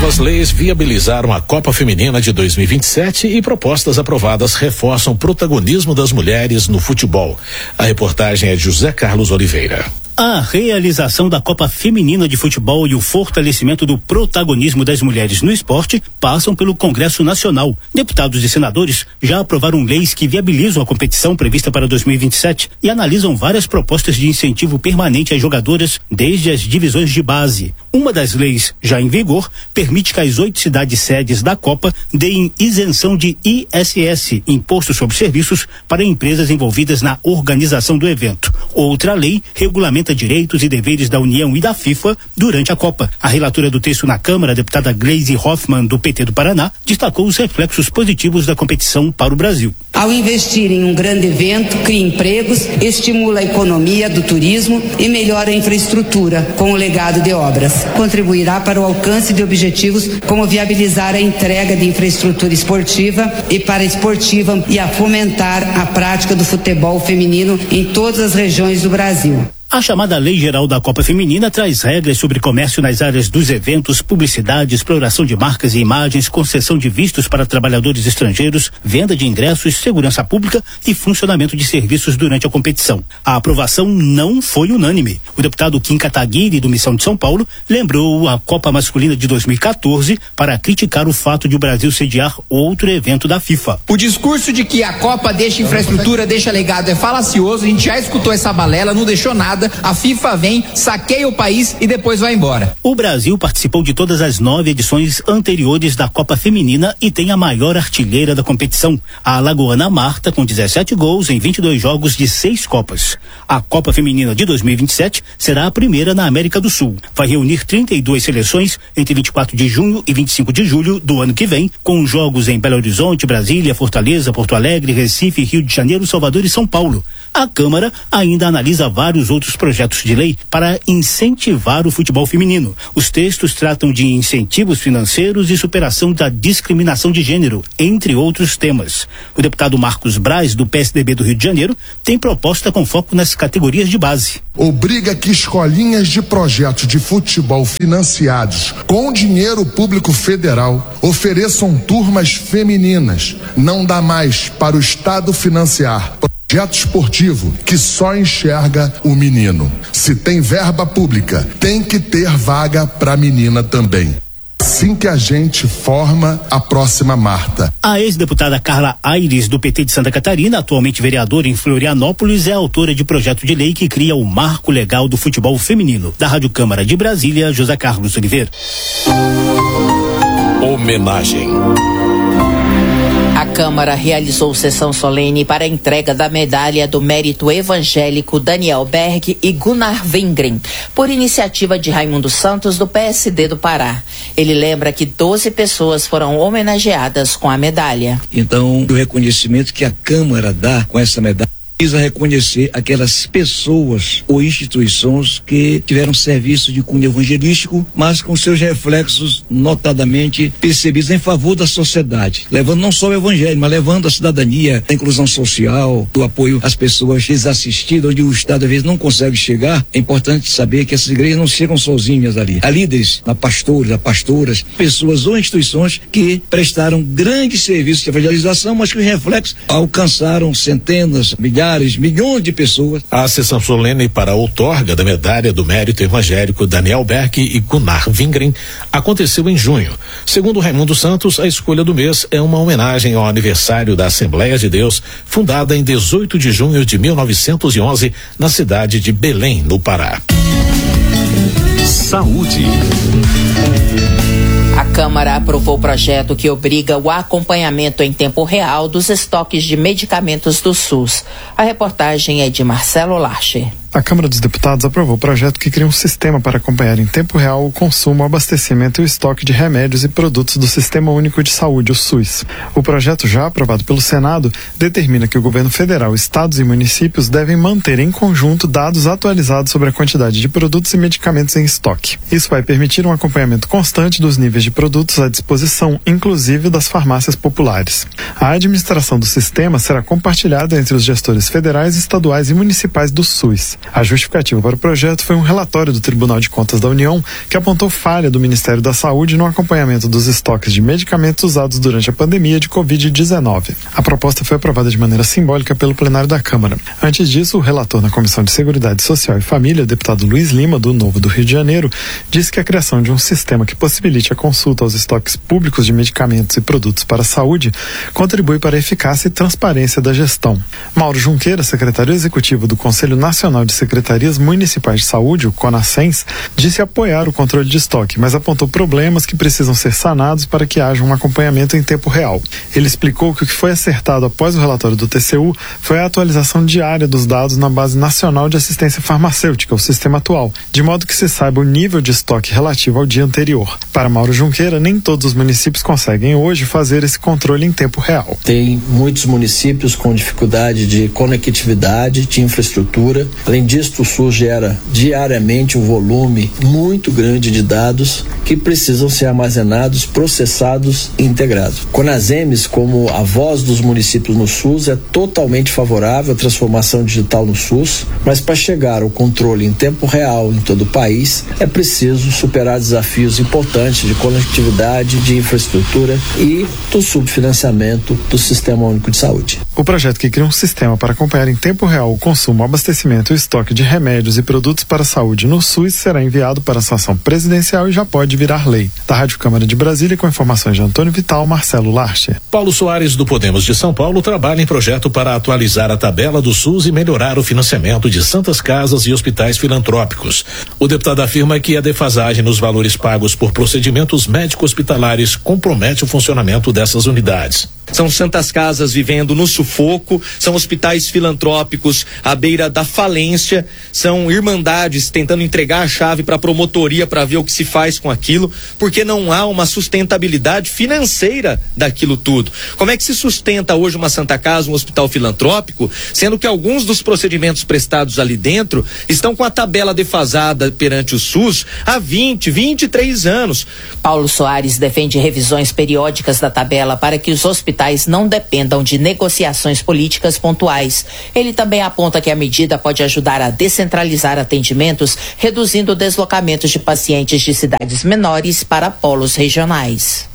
Novas leis viabilizaram a Copa Feminina de 2027 e propostas aprovadas reforçam o protagonismo das mulheres no futebol. A reportagem é de José Carlos Oliveira. A realização da Copa Feminina de Futebol e o fortalecimento do protagonismo das mulheres no esporte passam pelo Congresso Nacional. Deputados e senadores já aprovaram leis que viabilizam a competição prevista para 2027 e analisam várias propostas de incentivo permanente às jogadoras desde as divisões de base. Uma das leis, já em vigor, permite que as 8 cidades sedes da Copa deem isenção de ISS, Imposto sobre Serviços, para empresas envolvidas na organização do evento. Outra lei regulamenta direitos e deveres da União e da FIFA durante a Copa. A relatora do texto na Câmara, a deputada Gleisi Hoffmann, do PT do Paraná, destacou os reflexos positivos da competição para o Brasil. Ao investir em um grande evento, cria empregos, estimula a economia do turismo e melhora a infraestrutura com o legado de obras. Contribuirá para o alcance de objetivos como viabilizar a entrega de infraestrutura esportiva e paraesportiva e a fomentar a prática do futebol feminino em todas as regiões do Brasil. A chamada Lei Geral da Copa Feminina traz regras sobre comércio nas áreas dos eventos, publicidade, exploração de marcas e imagens, concessão de vistos para trabalhadores estrangeiros, venda de ingressos, segurança pública e funcionamento de serviços durante a competição. A aprovação não foi unânime. O deputado Kim Kataguiri, do Missão de São Paulo, lembrou a Copa Masculina de 2014 para criticar o fato de o Brasil sediar outro evento da FIFA. O discurso de que a Copa deixa infraestrutura, deixa legado é falacioso, a gente já escutou essa balela, não deixou nada. A FIFA vem, saqueia o país e depois vai embora. O Brasil participou de todas as 9 edições anteriores da Copa Feminina e tem a maior artilheira da competição, a alagoana Marta, com 17 gols em 22 jogos de 6 Copas. A Copa Feminina de 2027 será a primeira na América do Sul. Vai reunir 32 seleções entre 24 de junho e 25 de julho do ano que vem, com jogos em Belo Horizonte, Brasília, Fortaleza, Porto Alegre, Recife, Rio de Janeiro, Salvador e São Paulo. A Câmara ainda analisa vários outros projetos de lei para incentivar o futebol feminino. Os textos tratam de incentivos financeiros e superação da discriminação de gênero, entre outros temas. O deputado Marcos Braz, do PSDB do Rio de Janeiro, tem proposta com foco nas categorias de base. Obriga que escolinhas de projetos de futebol financiados com dinheiro público federal ofereçam turmas femininas. Não dá mais para o Estado financiar projeto esportivo que só enxerga o menino. Se tem verba pública, tem que ter vaga para a menina também. Assim que a gente forma a próxima Marta. A ex-deputada Carla Aires, do PT de Santa Catarina, atualmente vereadora em Florianópolis, é autora de projeto de lei que cria o Marco Legal do Futebol Feminino. Da Rádio Câmara de Brasília, José Carlos Oliveira. Homenagem. A Câmara realizou sessão solene para a entrega da medalha do mérito evangélico Daniel Berg e Gunnar Wingren, por iniciativa de Raimundo Santos, do PSD do Pará. Ele lembra que 12 pessoas foram homenageadas com a medalha. Então, o reconhecimento que a Câmara dá com essa medalha precisa reconhecer aquelas pessoas ou instituições que tiveram serviço de cunho evangelístico, mas com seus reflexos notadamente percebidos em favor da sociedade, levando não só o evangelho, mas levando a cidadania, a inclusão social, o apoio às pessoas desassistidas, onde o Estado às vezes não consegue chegar. É importante saber que essas igrejas não chegam sozinhas ali. Há líderes, há pastores, há pastoras, pessoas ou instituições que prestaram grandes serviços de evangelização, mas que os reflexos alcançaram centenas, milhares, milhões de pessoas. A sessão solene para a outorga da medalha do mérito evangélico Daniel Berg e Gunnar Wingren aconteceu em junho. Segundo Raimundo Santos, a escolha do mês é uma homenagem ao aniversário da Assembleia de Deus, fundada em 18 de junho de 1911, na cidade de Belém, no Pará. Saúde. A Câmara aprovou o projeto que obriga o acompanhamento em tempo real dos estoques de medicamentos do SUS. A reportagem é de Marcelo Larcher. A Câmara dos Deputados aprovou o projeto que cria um sistema para acompanhar em tempo real o consumo, o abastecimento e o estoque de remédios e produtos do Sistema Único de Saúde, o SUS. O projeto, já aprovado pelo Senado, determina que o governo federal, estados e municípios devem manter em conjunto dados atualizados sobre a quantidade de produtos e medicamentos em estoque. Isso vai permitir um acompanhamento constante dos níveis de produtos à disposição, inclusive das farmácias populares. A administração do sistema será compartilhada entre os gestores federais, estaduais e municipais do SUS. A justificativa para o projeto foi um relatório do Tribunal de Contas da União que apontou falha do Ministério da Saúde no acompanhamento dos estoques de medicamentos usados durante a pandemia de Covid-19. A proposta foi aprovada de maneira simbólica pelo plenário da Câmara. Antes disso, o relator na Comissão de Seguridade Social e Família, o deputado Luiz Lima, do Novo do Rio de Janeiro, disse que a criação de um sistema que possibilite a consulta aos estoques públicos de medicamentos e produtos para a saúde contribui para a eficácia e transparência da gestão. Mauro Junqueira, secretário executivo do Conselho Nacional de Secretarias Municipais de Saúde, o CONASENS, disse apoiar o controle de estoque, mas apontou problemas que precisam ser sanados para que haja um acompanhamento em tempo real. Ele explicou que o que foi acertado após o relatório do TCU foi a atualização diária dos dados na Base Nacional de Assistência Farmacêutica, o sistema atual, de modo que se saiba o nível de estoque relativo ao dia anterior. Para Mauro Junqueira, nem todos os municípios conseguem hoje fazer esse controle em tempo real. Tem muitos municípios com dificuldade de conectividade, de infraestrutura. Além disso, o SUS gera diariamente um volume muito grande de dados que precisam ser armazenados, processados e integrados. CONASEMES, como a voz dos municípios no SUS, é totalmente favorável à transformação digital no SUS, mas para chegar ao controle em tempo real em todo o país, é preciso superar desafios importantes de conectividade, de infraestrutura e do subfinanciamento do Sistema Único de Saúde. O projeto que cria um sistema para acompanhar em tempo real o consumo, o abastecimento e o estoque de remédios e produtos para a saúde no SUS será enviado para a sanção presidencial e já pode virar lei. Da Rádio Câmara de Brasília, com informações de Antônio Vital, Marcelo Larcher. Paulo Soares, do Podemos de São Paulo, trabalha em projeto para atualizar a tabela do SUS e melhorar o financiamento de santas casas e hospitais filantrópicos. O deputado afirma que a defasagem nos valores pagos por procedimentos médico-hospitalares compromete o funcionamento dessas unidades. São santas casas vivendo no sufoco, são hospitais filantrópicos à beira da falência, são irmandades tentando entregar a chave para a promotoria para ver o que se faz com aquilo, porque não há uma sustentabilidade financeira daquilo tudo. Como é que se sustenta hoje uma santa casa, um hospital filantrópico, sendo que alguns dos procedimentos prestados ali dentro estão com a tabela defasada perante o SUS há 23 anos. Paulo Soares defende revisões periódicas da tabela para que os hospitais não dependam de negociações políticas pontuais. Ele também aponta que a medida pode ajudar a descentralizar atendimentos, reduzindo deslocamentos de pacientes de cidades menores para polos regionais.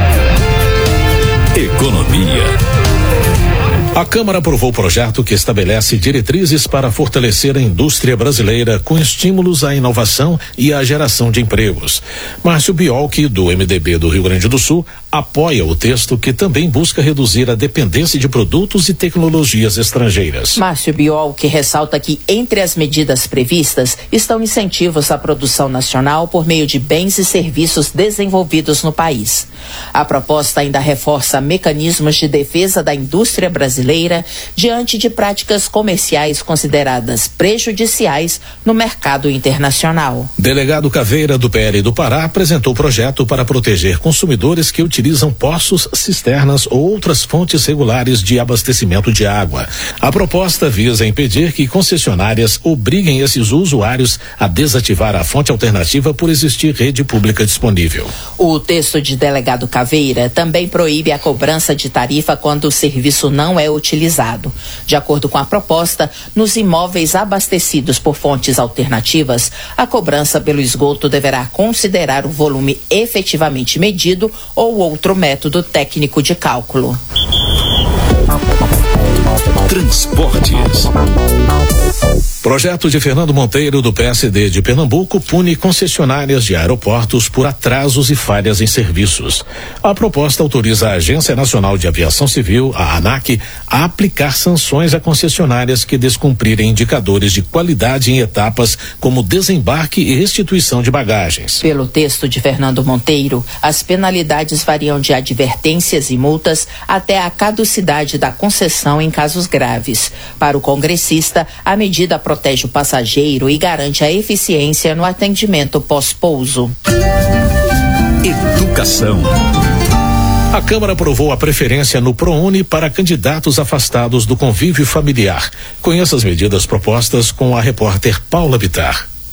Economia. A Câmara aprovou o projeto que estabelece diretrizes para fortalecer a indústria brasileira com estímulos à inovação e à geração de empregos. Márcio Biolchi, do MDB do Rio Grande do Sul, apoia o texto que também busca reduzir a dependência de produtos e tecnologias estrangeiras. Márcio Biolchi ressalta que entre as medidas previstas estão incentivos à produção nacional por meio de bens e serviços desenvolvidos no país. A proposta ainda reforça mecanismos de defesa da indústria brasileira diante de práticas comerciais consideradas prejudiciais no mercado internacional. Delegado Caveira, do PL do Pará, apresentou o projeto para proteger consumidores que utilizam poços, cisternas ou outras fontes regulares de abastecimento de água. A proposta visa impedir que concessionárias obriguem esses usuários a desativar a fonte alternativa por existir rede pública disponível. O texto de Delegado Caveira também proíbe a cobrança de tarifa quando o serviço não é utilizado. De acordo com a proposta, nos imóveis abastecidos por fontes alternativas, a cobrança pelo esgoto deverá considerar o volume efetivamente medido ou outro método técnico de cálculo. Transportes. Projeto de Fernando Monteiro, do PSD de Pernambuco, pune concessionárias de aeroportos por atrasos e falhas em serviços. A proposta autoriza a Agência Nacional de Aviação Civil, a ANAC, a aplicar sanções a concessionárias que descumprirem indicadores de qualidade em etapas como desembarque e restituição de bagagens. Pelo texto de Fernando Monteiro, as penalidades variam de advertências e multas até a caducidade da concessão em casos graves. Para o congressista, a medida protege o passageiro e garante a eficiência no atendimento pós-pouso. Educação. A Câmara aprovou a preferência no ProUni para candidatos afastados do convívio familiar. Conheça as medidas propostas com a repórter Paula Bittar.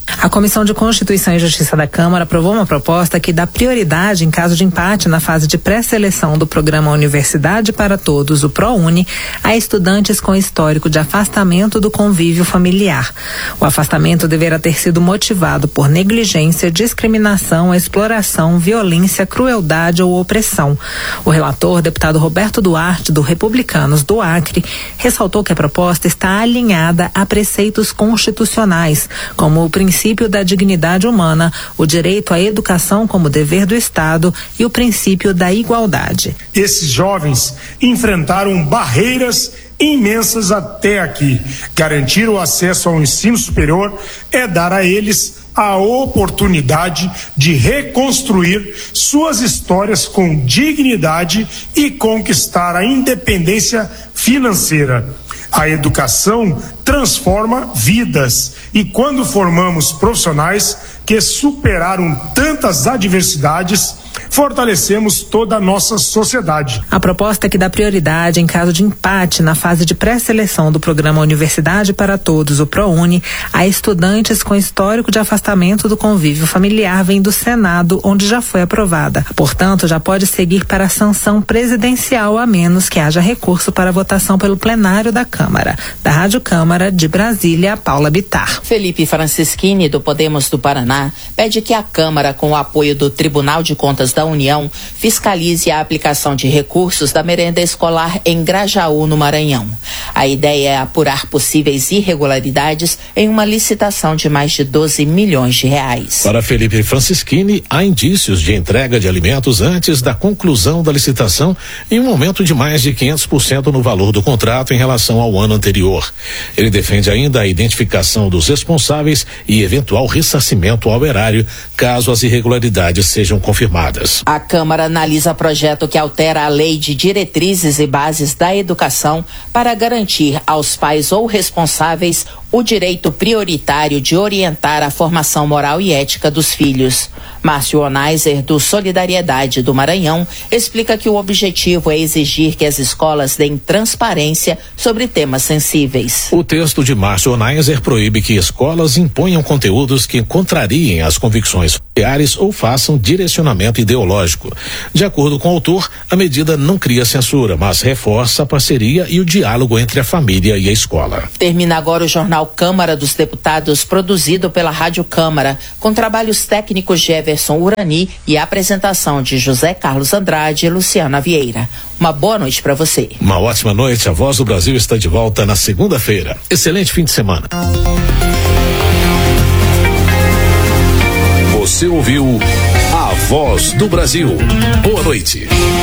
A Comissão de Constituição e Justiça da Câmara aprovou uma proposta que dá prioridade em caso de empate na fase de pré-seleção do programa Universidade para Todos, o ProUni, a estudantes com histórico de afastamento do convívio familiar. O afastamento deverá ter sido motivado por negligência, discriminação, exploração, violência, crueldade ou opressão. O relator, deputado Roberto Duarte, do Republicanos do Acre, ressaltou que a proposta está alinhada a preceitos constitucionais, como o princípio da dignidade humana, o direito à educação como dever do Estado e o princípio da igualdade. Esses jovens enfrentaram barreiras imensas até aqui. Garantir o acesso ao ensino superior é dar a eles a oportunidade de reconstruir suas histórias com dignidade e conquistar a independência financeira. A educação transforma vidas e quando formamos profissionais que superaram tantas adversidades, fortalecemos toda a nossa sociedade. A proposta que dá prioridade em caso de empate na fase de pré-seleção do programa Universidade para Todos, o ProUni, a estudantes com histórico de afastamento do convívio familiar vem do Senado, onde já foi aprovada. Portanto, já pode seguir para a sanção presidencial, a menos que haja recurso para votação pelo plenário da Câmara. Da Rádio Câmara de Brasília, Paula Bittar. Felipe Francischini, do Podemos do Paraná, pede que a Câmara, com o apoio do Tribunal de Contas da União, fiscalize a aplicação de recursos da merenda escolar em Grajaú, no Maranhão. A ideia é apurar possíveis irregularidades em uma licitação de mais de 12 milhões de reais. Para Felipe Francischini, há indícios de entrega de alimentos antes da conclusão da licitação em um aumento de mais de 500% no valor do contrato em relação ao ano anterior. Ele defende ainda a identificação dos responsáveis e eventual ressarcimento ao erário, caso as irregularidades sejam confirmadas. A Câmara analisa projeto que altera a Lei de Diretrizes e Bases da Educação para garantir aos pais ou responsáveis o direito prioritário de orientar a formação moral e ética dos filhos. Márcio Onaiser, do Solidariedade do Maranhão, explica que o objetivo é exigir que as escolas deem transparência sobre temas sensíveis. O texto de Márcio Onaiser proíbe que escolas imponham conteúdos que contrariem as convicções familiares ou façam direcionamento ideológico. De acordo com o autor, a medida não cria censura, mas reforça a parceria e o diálogo entre a família e a escola. Termina agora o Jornal Câmara dos Deputados, produzido pela Rádio Câmara, com trabalhos técnicos de Everson Urani e a apresentação de José Carlos Andrade e Luciana Vieira. Uma boa noite para você. Uma ótima noite. A Voz do Brasil está de volta na segunda-feira. Excelente fim de semana. Você ouviu A Voz do Brasil. Boa noite.